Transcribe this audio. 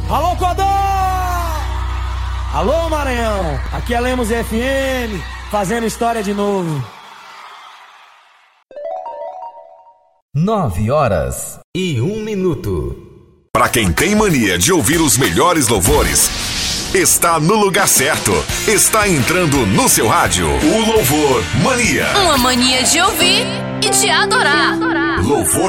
Alô, Codó! Alô, Maranhão! Aqui é Lemos FM, fazendo história de novo. 9h01. Para quem tem mania de ouvir os melhores louvores, está no lugar certo. Está entrando no seu rádio o Louvor Mania. Uma mania de ouvir e de adorar. Louvor